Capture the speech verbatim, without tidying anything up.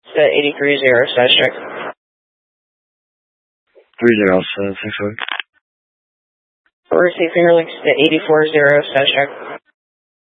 Set eighty-three zero, status check. three zero, so six foot. We're receiving Fingerlinks to eighty-four zero, status check.